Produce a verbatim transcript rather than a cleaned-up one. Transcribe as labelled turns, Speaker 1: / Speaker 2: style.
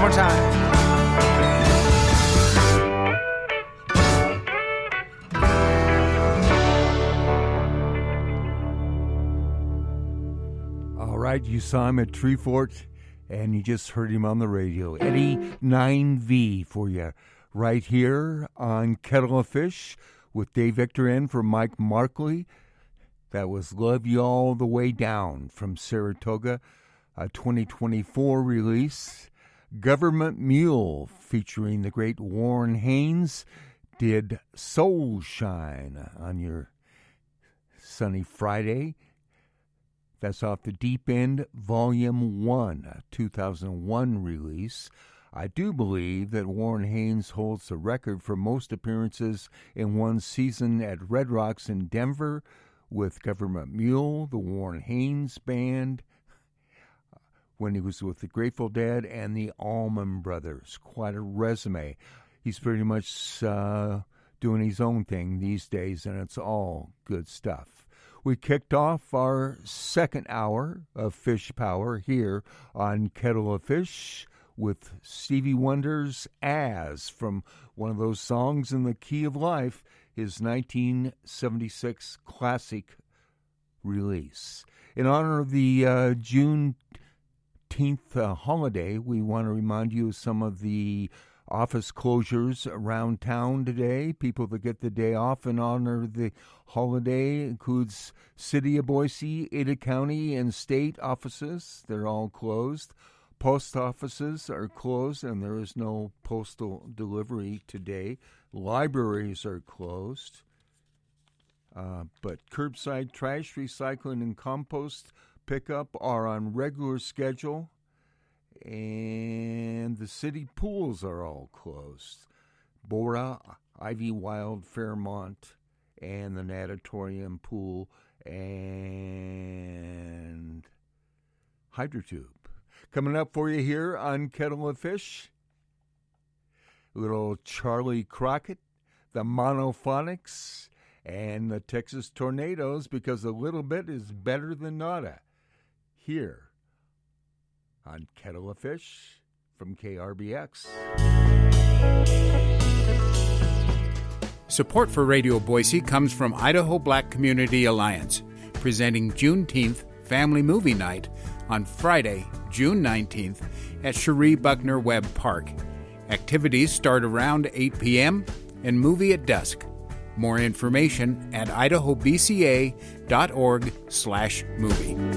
Speaker 1: one more time.
Speaker 2: All right, you saw him at Treefort, and you just heard him on the radio. Eddie nine V for you right here on Kettle of Fish with Dave Victor in for Mike Markley. That was Love You All the Way Down from Saratoga, a twenty twenty-four release. Government Mule featuring the great Warren Haynes did Soul Shine on your sunny Friday. That's off the Deep End Volume one, a two thousand one release. I do believe that Warren Haynes holds the record for most appearances in one season at Red Rocks in Denver with Government Mule, the Warren Haynes Band, when he was with the Grateful Dead and the Allman Brothers. Quite a resume. He's pretty much uh, doing his own thing these days, and it's all good stuff. We kicked off our second hour of Fish Power here on Kettle of Fish with Stevie Wonder's As from one of those songs in the Key of Life, his nineteen seventy-six classic release. In honor of the uh, Juneteenth uh, holiday, we want to remind you of some of the office closures around town today. People that get the day off in honor of the holiday includes City of Boise, Ada County, and state offices. They're all closed. Post offices are closed, and there is no postal delivery today. Libraries are closed. Uh, but curbside trash, recycling, and compost pickup are on regular schedule. And the city pools are all closed. Bora, Ivy Wild, Fairmont, and the Natatorium Pool, and Hydrotube. Coming up for you here on Kettle of Fish, little Charlie Crockett, the Monophonics, and the Texas Tornadoes, because a little bit is better than nada. Here on Kettle of Fish from K R B X.
Speaker 3: Support for Radio Boise comes from Idaho Black Community Alliance, presenting Juneteenth Family Movie Night on Friday, June nineteenth at Cherie Buckner Webb Park. Activities start around eight p.m. and movie at dusk. More information at idahobca.org slash movie.